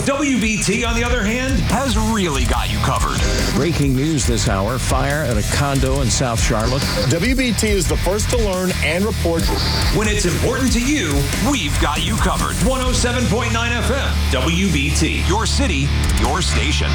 WBT, on the other hand, has really got you covered. Breaking news this hour, fire at a condo in South Charlotte. WBT is the first to learn and report. When it's important to you, we've got you covered. 107.9 FM, WBT, your city, your station.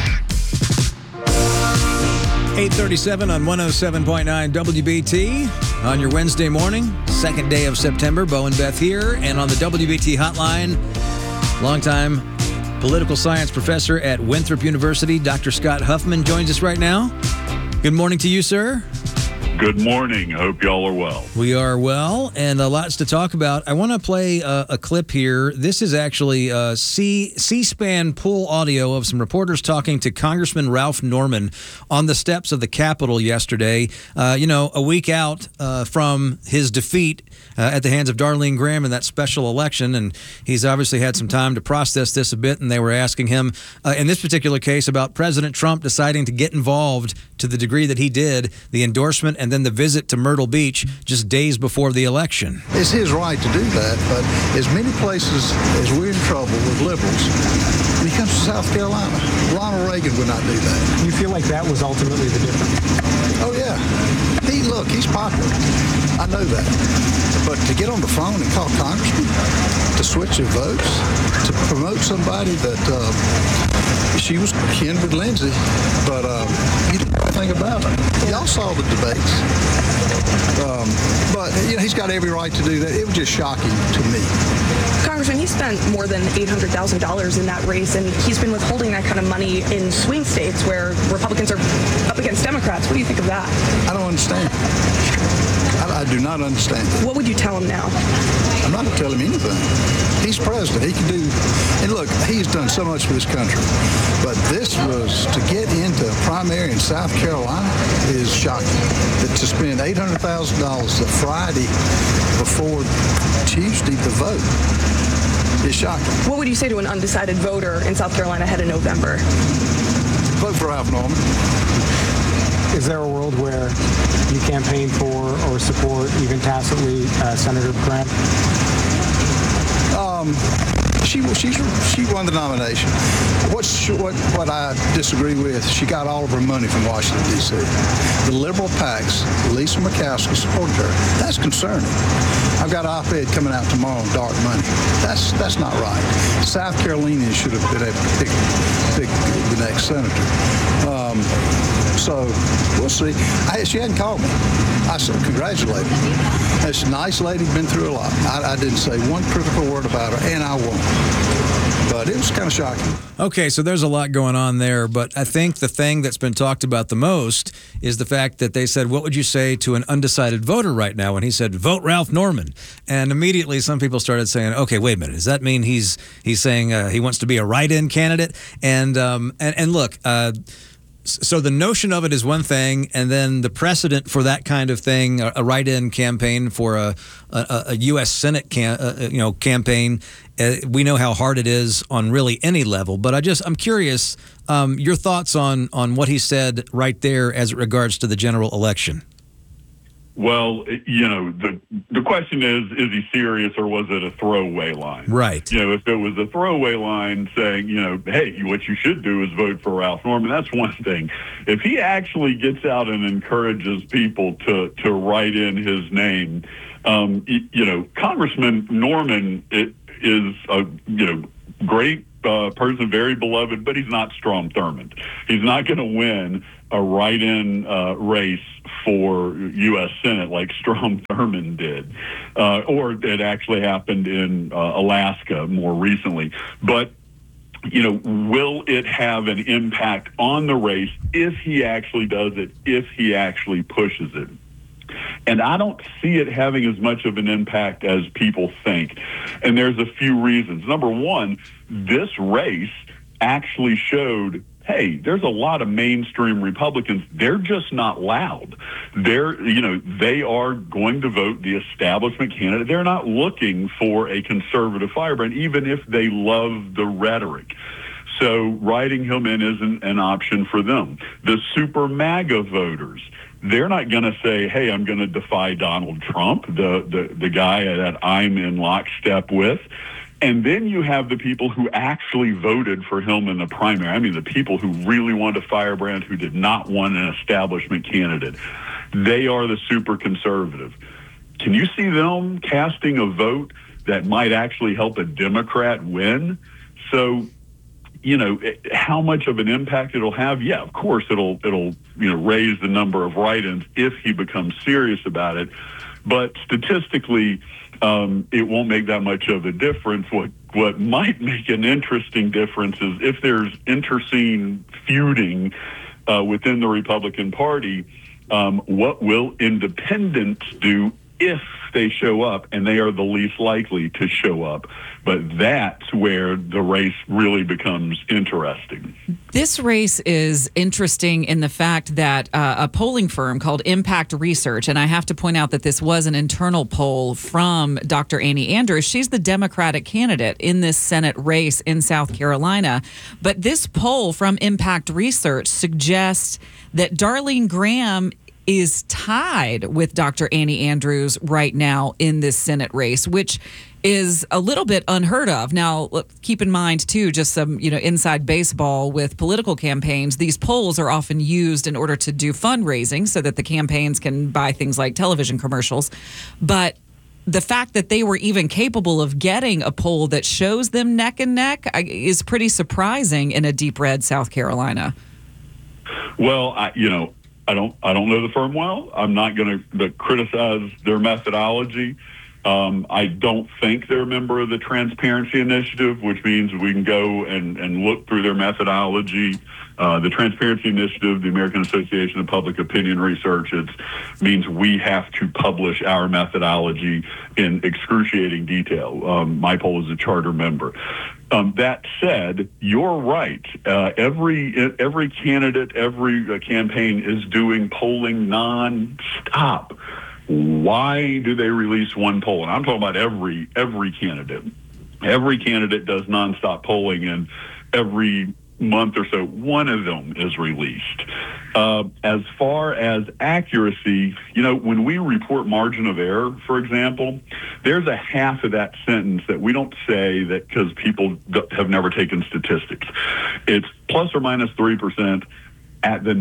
8:37 on 107.9 WBT on your Wednesday morning, second day of September. Bo and Beth here, and on the WBT hotline, longtime political science professor at Winthrop University, Dr. Scott Huffman joins us right now. Good morning to you, sir. Good morning. I hope y'all are well. We are well, and lots to talk about. I want to play a clip here. This is actually C-SPAN pull audio of some reporters talking to Congressman Ralph Norman on the steps of the Capitol yesterday. A week out from his defeat at the hands of Darlene Graham in that special election, and he's obviously had some time to process this a bit, and they were asking him, in this particular case, about President Trump deciding to get involved to the degree that he did, the endorsement and then the visit to Myrtle Beach just days before the election. It's his right to do that, but as many places as we're in trouble with liberals, when he comes to South Carolina, Ronald Reagan would not do that. You feel like that was ultimately the difference? Oh, yeah. He's popular. I know that. But to get on the phone and call congressmen, to switch their votes, to promote somebody that she was kin with Lindsey, but you didn't know anything about it. Y'all saw the debates. But he's got every right to do that. It was just shocking to me. Congressman, he spent more than $800,000 in that race, and he's been withholding that kind of money in swing states where Republicans are up against Democrats. What do you think of that? I don't understand. I do not understand it. What would you tell him now? I'm not going to tell him anything. He's president. He can do, and look, he's done so much for this country. But this was, to get into a primary in South Carolina is shocking. To spend $800,000 the Friday before Tuesday to vote is shocking. What would you say to an undecided voter in South Carolina ahead of November? Vote for Ralph Norman. Is there a world where you campaign for or support, even tacitly, Senator Graham? She won the nomination. What I disagree with, she got all of her money from Washington, D.C. The liberal PACs, Lisa Murkowski supported her. That's concerning. I've got an op-ed coming out tomorrow on dark money. That's not right. South Carolinians should have been able to pick the next senator. So we'll see. She hadn't called me. I said, congratulate her. That's a nice lady, been through a lot. I didn't say one critical word about her, and I won't. But it was kind of shocking. Okay, so there's a lot going on there, but I think the thing that's been talked about the most is the fact that they said, what would you say to an undecided voter right now? And he said, vote Ralph Norman. And immediately some people started saying, okay, wait a minute, does that mean he's saying he wants to be a write-in candidate? And look, so the notion of it is one thing, and then the precedent for that kind of thing, a write-in campaign for a U.S. Senate campaign, we know how hard it is on really any level. But I'm curious, your thoughts on what he said right there as it regards to the general election. Well, the question is he serious or was it a throwaway line? Right. If it was a throwaway line saying, hey, what you should do is vote for Ralph Norman, that's one thing. If he actually gets out and encourages people to write in his name, Congressman Norman is a, great person, very beloved, but he's not Strom Thurmond. He's not going to win a write-in race for U.S. Senate like Strom Thurmond did, or it actually happened in Alaska more recently. But, will it have an impact on the race if he actually does it, if he actually pushes it? And I don't see it having as much of an impact as people think. And there's a few reasons. Number one, this race actually showed, hey, there's a lot of mainstream Republicans. They're just not loud. They are going to vote the establishment candidate. They're not looking for a conservative firebrand, even if they love the rhetoric. So writing him in isn't an option for them. The super MAGA voters, they're not going to say, hey, I'm going to defy Donald Trump, the guy that I'm in lockstep with. And then you have the people who actually voted for him in the primary. I mean, the people who really wanted a firebrand, who did not want an establishment candidate. They are the super conservative. Can you see them casting a vote that might actually help a Democrat win? So, how much of an impact it'll have? Yeah, of course it'll raise the number of write-ins if he becomes serious about it. But statistically, it won't make that much of a difference. What might make an interesting difference is if there's interscene feuding within the Republican Party. What will independents do if they show up, and they are the least likely to show up? But that's where the race really becomes interesting. This race is interesting in the fact that a polling firm called Impact Research, and I have to point out that this was an internal poll from Dr. Annie Andrews. She's the Democratic candidate in this Senate race in South Carolina. But this poll from Impact Research suggests that Darlene Graham is tied with Dr. Annie Andrews right now in this Senate race, which is a little bit unheard of. Now, keep in mind, too, just some inside baseball with political campaigns. These polls are often used in order to do fundraising so that the campaigns can buy things like television commercials. But the fact that they were even capable of getting a poll that shows them neck and neck is pretty surprising in a deep red South Carolina. Well, I don't know the firm well. I'm not going to criticize their methodology. I don't think they're a member of the Transparency Initiative, which means we can go and look through their methodology. The Transparency Initiative, the American Association of Public Opinion Research, it means we have to publish our methodology in excruciating detail. MyPoll is a charter member. That said, you're right. Every candidate, every campaign is doing polling nonstop. Why do they release one poll? And I'm talking about every candidate. Every candidate does nonstop polling, and every month or so, one of them is released. As far as accuracy, when we report margin of error, for example, there's a half of that sentence that we don't say that because people have never taken statistics. It's plus or minus 3% at the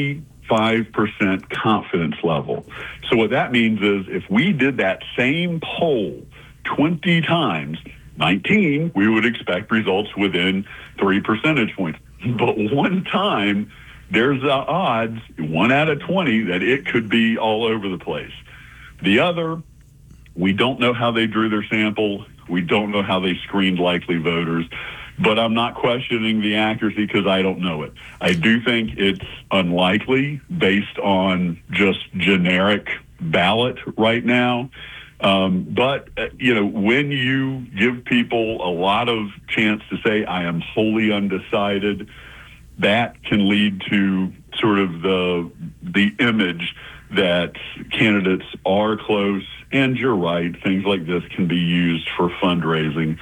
95% confidence level. So what that means is if we did that same poll 20 times, 19, we would expect results within 3 percentage points. But one time, there's the odds, 1 out of 20, that it could be all over the place. The other, we don't know how they drew their sample. We don't know how they screened likely voters. But I'm not questioning the accuracy because I don't know it. I do think it's unlikely based on just generic ballot right now. But when you give people a lot of chance to say, I am wholly undecided, that can lead to sort of the image that candidates are close. And you're right, things like this can be used for fundraising.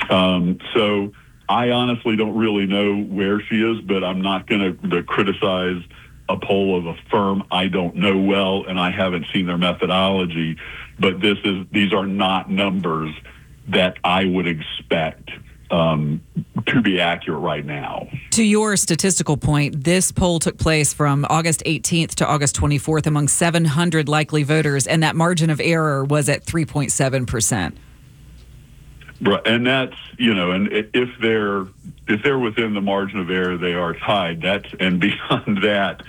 So I honestly don't really know where she is, but I'm not going to criticize a poll of a firm I don't know well, and I haven't seen their methodology. But these are not numbers that I would expect to be accurate right now. To your statistical point, this poll took place from August 18th to August 24th among 700 likely voters, and that margin of error was at 3.7%. Right, and that's and if they're within the margin of error, they are tied. And beyond that,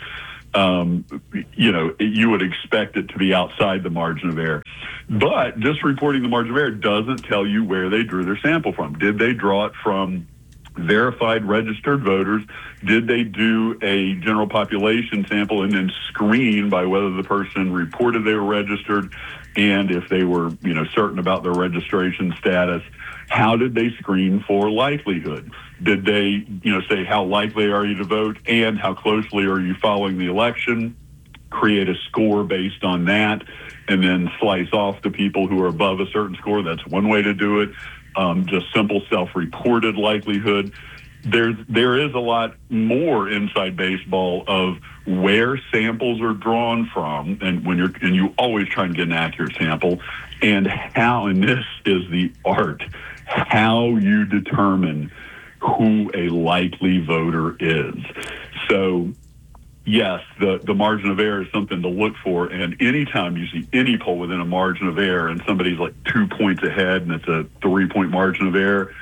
you would expect it to be outside the margin of error. But just reporting the margin of error doesn't tell you where they drew their sample from. Did they draw it from verified registered voters? Did they do a general population sample and then screen by whether the person reported they were registered and if they were, certain about their registration status? How did they screen for likelihood? Did they, say how likely are you to vote and how closely are you following the election? Create a score based on that and then slice off the people who are above a certain score. That's one way to do it. Just simple self-reported likelihood. There is a lot more inside baseball of where samples are drawn from, and you always try and get an accurate sample, and how, and this is the art, how you determine who a likely voter is. So, yes, the margin of error is something to look for. And anytime you see any poll within a margin of error and somebody's like 2 points ahead and it's a 3-point margin of error,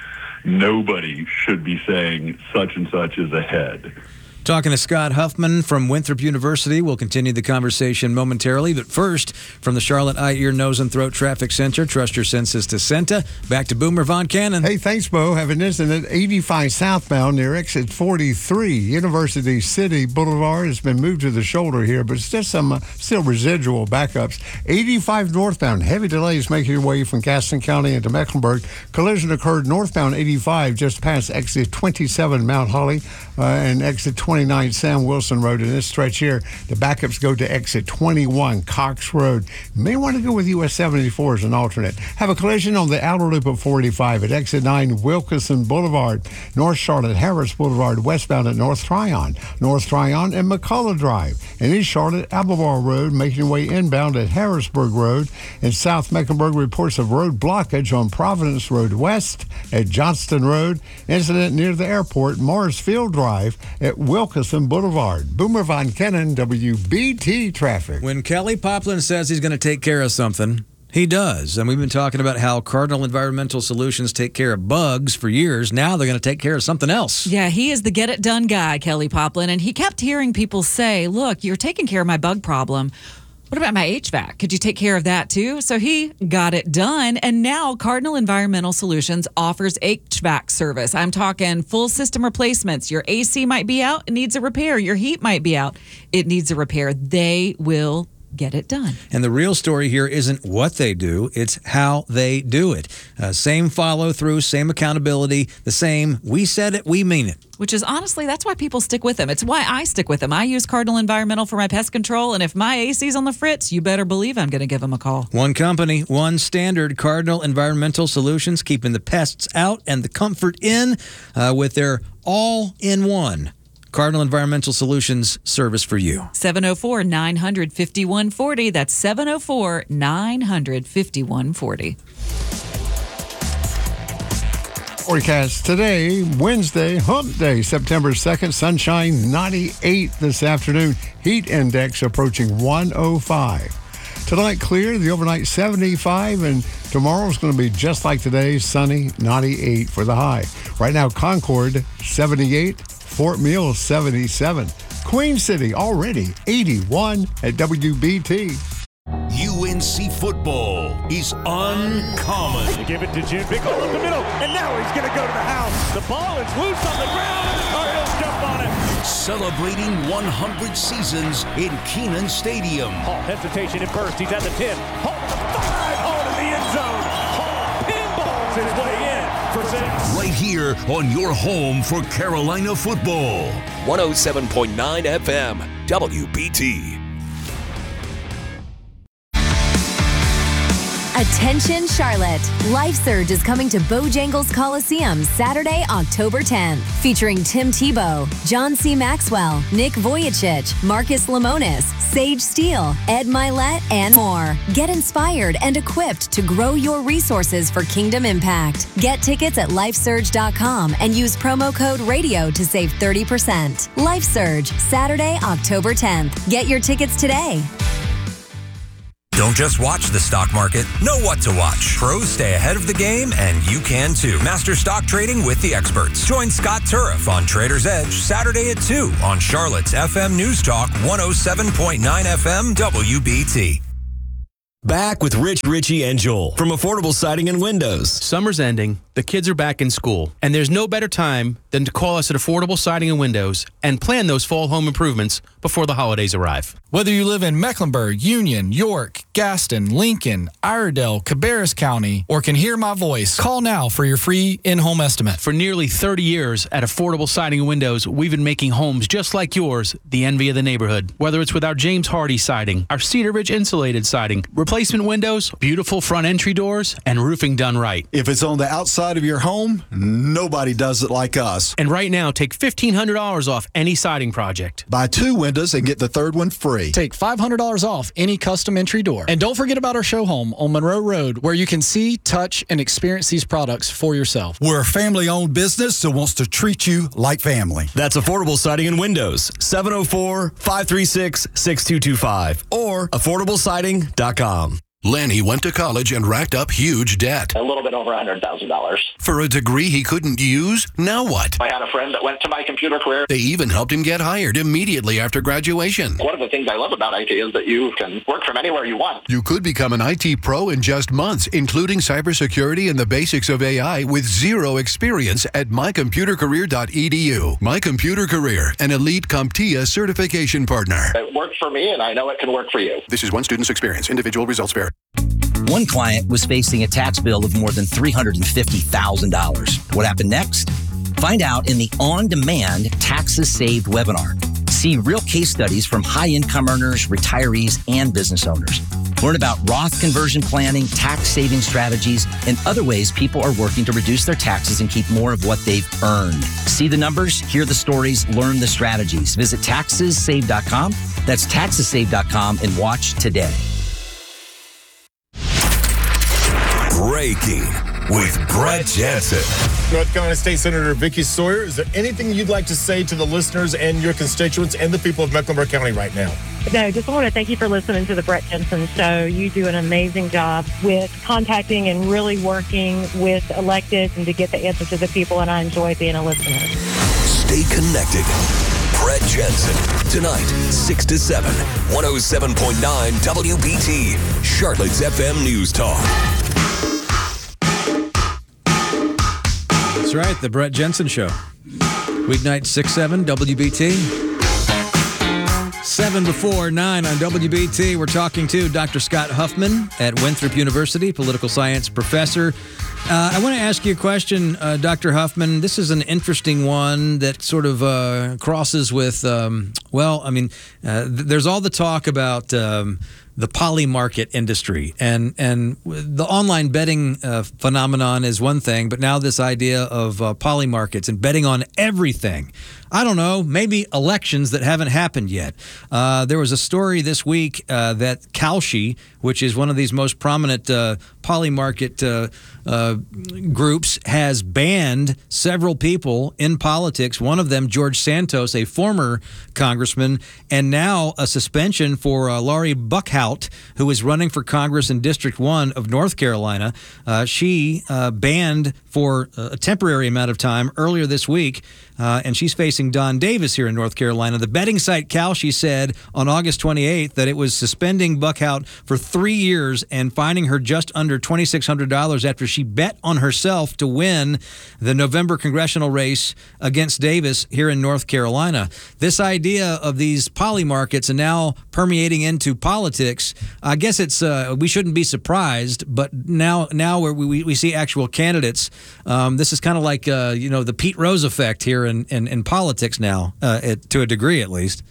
nobody should be saying such and such is ahead. Talking to Scott Huffman from Winthrop University. We'll continue the conversation momentarily. But first, from the Charlotte Eye, Ear, Nose, and Throat Traffic Center, trust your senses to CENTA. Back to Boomer Von Cannon. Hey, thanks, Bo. Have an incident 85 southbound near exit 43. University City Boulevard has been moved to the shoulder here, but it's just some still residual backups. 85 northbound. Heavy delays making your way from Gaston County into Mecklenburg. Collision occurred northbound 85 just past exit 27 Mount Holly and exit 29 Sam Wilson Road. In this stretch here, the backups go to exit 21 Cox Road. You may want to go with US 74 as an alternate. Have a collision on the outer loop of 45 at exit 9 Wilkinson Boulevard, North Charlotte Harris Boulevard, westbound at North Tryon and McCullough Drive. And East Charlotte Abelbar Road, making your way inbound at Harrisburg Road. In South Mecklenburg, reports of road blockage on Providence Road West at Johnston Road. Incident near the airport, Morris Field Drive at Wilkinson Boulevard. Boomer Von Cannon, WBT Traffic. When Kelly Poplin says he's going to take care of something, he does. And we've been talking about how Cardinal Environmental Solutions take care of bugs for years. Now they're going to take care of something else. Yeah, he is the get-it-done guy, Kelly Poplin. And he kept hearing people say, look, you're taking care of my bug problem. What about my HVAC? Could you take care of that too? So he got it done. And now Cardinal Environmental Solutions offers HVAC service. I'm talking full system replacements. Your AC might be out, it needs a repair. Your heat might be out, it needs a repair. They will get it done. And the real story here isn't what they do, it's how they do it. Same follow through, same accountability, the same, we said it, we mean it. Which is honestly, that's why people stick with them. It's why I stick with them. I use Cardinal Environmental for my pest control, and if my AC's on the fritz, you better believe I'm going to give them a call. One company, one standard, Cardinal Environmental Solutions, keeping the pests out and the comfort in with their all-in-one Cardinal Environmental Solutions service for you. 704-900-5140. That's 704-900-5140. Forecast today, Wednesday, hump day, September 2nd, sunshine 98 this afternoon, heat index approaching 105. Tonight clear, the overnight 75, and tomorrow's going to be just like today, sunny 98 for the high. Right now, Concord 78, Fort Mill 77, Queen City already 81 at WBT. UNC football is uncommon. They give it to Jim Bickle up the middle, and now he's going to go to the house. The ball is loose on the ground, and the Cardinals jump on it. Celebrating 100 seasons in Kenan Stadium. Hall hesitation at first. He's at the 10. Hall to the 5. Hall to the end zone. Hall pinballs his way in for 6. Right here on your home for Carolina football. 107.9 FM, WBT. Attention Charlotte! LifeSurge is coming to Bojangles Coliseum Saturday, October 10th, featuring Tim Tebow, John C. Maxwell, Nick Vujicic, Marcus Lemonis, Sage Steele, Ed Milet, and more. Get inspired and equipped to grow your resources for Kingdom Impact. Get tickets at LifeSurge.com and use promo code RADIO to save 30%. LifeSurge, Saturday, October 10th. Get your tickets today. Don't just watch the stock market. Know what to watch. Pros stay ahead of the game, and you can too. Master stock trading with the experts. Join Scott Turriff on Trader's Edge Saturday at 2 on Charlotte's FM News Talk 107.9 FM WBT. Back with Rich, Richie, and Joel from Affordable Siding and Windows. Summer's ending, the kids are back in school, and there's no better time than to call us at Affordable Siding and Windows and plan those fall home improvements before the holidays arrive. Whether you live in Mecklenburg, Union, York, Gaston, Lincoln, Iredell, Cabarrus County, or can hear my voice, call now for your free in-home estimate. For nearly 30 years at Affordable Siding and Windows, we've been making homes just like yours the envy of the neighborhood. Whether it's with our James Hardy siding, our Cedar Ridge insulated siding, replacement windows, beautiful front entry doors, and roofing done right. If it's on the outside outside of your home, nobody does it like us. And right now, take $1,500 off any siding project. Buy 2 windows and get the 3rd one free. Take $500 off any custom entry door. And don't forget about our show home on Monroe Road, where you can see, touch, and experience these products for yourself. We're a family-owned business that wants to treat you like family. That's Affordable Siding and Windows, 704-536-6225 or affordablesiding.com. Lanny went to college and racked up huge debt. A little bit over $100,000. For a degree he couldn't use? Now what? I had a friend that went to my computer career. They even helped him get hired immediately after graduation. One of the things I love about IT is that you can work from anywhere you want. You could become an IT pro in just months, including cybersecurity and the basics of AI with 0 experience at mycomputercareer.edu. My Computer Career, an elite CompTIA certification partner. It worked for me, and I know it can work for you. This is one student's experience. Individual results vary. One client was facing a tax bill of more than $350,000. What happened next? Find out in the On-Demand Taxes Saved webinar. See real case studies from high-income earners, retirees, and business owners. Learn about Roth conversion planning, tax-saving strategies, and other ways people are working to reduce their taxes and keep more of what they've earned. See the numbers, hear the stories, learn the strategies. Visit TaxesSave.com. That's TaxesSave.com and watch today. Breaking with Brett Jensen. North Carolina State Senator Vicky Sawyer, is there anything you'd like to say to the listeners and your constituents and the people of Mecklenburg County right now? No, just want to thank you for listening to the Brett Jensen Show. You do an amazing job with contacting and really working with electeds and to get the answer to the people, and I enjoy being a listener. Stay connected. Brett Jensen, tonight, 6 to 7, 107.9 WBT, Charlotte's FM News Talk. That's right, the Brett Jensen Show. Weeknight 6-7, WBT. 7 before 9 on WBT. We're talking to Dr. Scott Huffman at Winthrop University, political science professor. I want to ask you a question, Dr. Huffman. This is an interesting one that sort of crosses with, there's all the talk about the poly market industry, and the online betting phenomenon is one thing, but now this idea of poly markets and betting on everything. I don't know, maybe elections that haven't happened yet. There was a story this week that Kalshi, which is one of these most prominent poly market groups, has banned several people in politics. One of them, George Santos, a former congressman, and now a suspension for Laurie Buckhout, who is running for Congress in District 1 of North Carolina. She banned for a temporary amount of time earlier this week, and she's facing Don Davis here in North Carolina. The betting site Kalshi said on August 28th that it was suspending Buckhout for 3 years and fining her just under $2,600 after she bet on herself to win the November congressional race against Davis here in North Carolina. This idea of these poly markets and now permeating into politics, I guess it's we shouldn't be surprised, but now where we see actual candidates, this is kind of like the Pete Rose effect here in politics now, to a degree at least.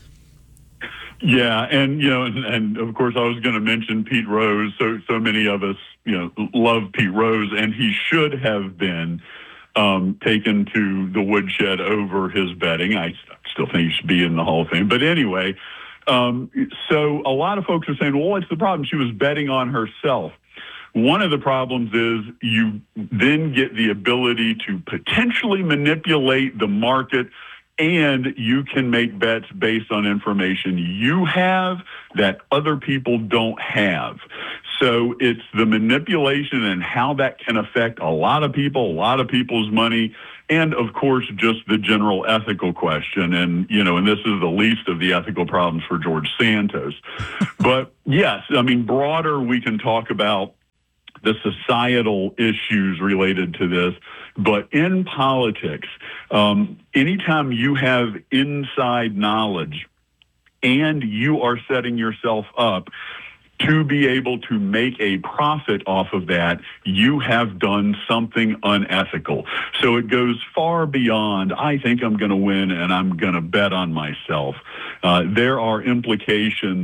Yeah, and of course I was going to mention Pete Rose. So many of us love Pete Rose, and he should have been taken to the woodshed over his betting. I still think he should be in the Hall of Fame. But anyway, so a lot of folks are saying, well, what's the problem? She was betting on herself. One of the problems is you then get the ability to potentially manipulate the market, and you can make bets based on information you have that other people don't have. So it's the manipulation and how that can affect a lot of people, a lot of people's money, and of course, just the general ethical question. And this is the least of the ethical problems for George Santos. But yes, broader, we can talk about the societal issues related to this. But in politics, anytime you have inside knowledge and you are setting yourself up to be able to make a profit off of that, you have done something unethical. So it goes far beyond, I think I'm going to win and I'm going to bet on myself. There are implications